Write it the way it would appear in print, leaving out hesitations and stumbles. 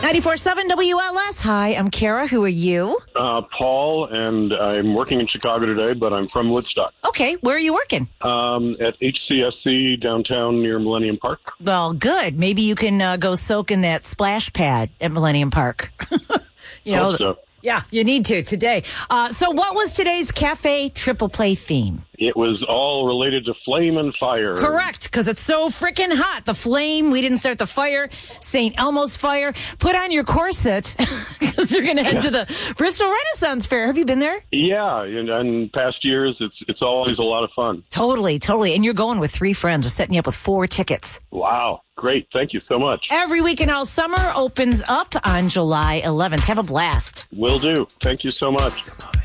94.7 WLS. Hi, I'm Kara. Who are you? Paul, and I'm working in Chicago today, but I'm from Woodstock. Okay, where are you working? At HCSC downtown near Millennium Park. Well, good. Maybe you can go soak in that splash pad at Millennium Park. Hope so. Yeah, you need to today. So what was today's Cafe Triple Play theme? It was all related to flame and fire. Correct, because it's so freaking hot. The flame, we didn't start the fire. St. Elmo's fire. Put on your corset because you're going to head to the Bristol Renaissance Fair. Have you been there? Yeah, in past years, it's always a lot of fun. Totally. And you're going with 3 friends. We're setting you up with 4 tickets. Wow. Great. Thank you so much. Every weekend all summer opens up on July 11th. Have a blast. Will do. Thank you so much.